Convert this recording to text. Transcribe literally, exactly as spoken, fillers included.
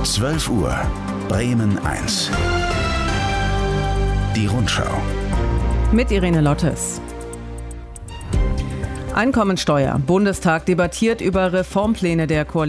zwölf Uhr, Bremen eins. Die Rundschau. Mit Irene Lottes. Einkommensteuer. Bundestag debattiert über Reformpläne der Koalition.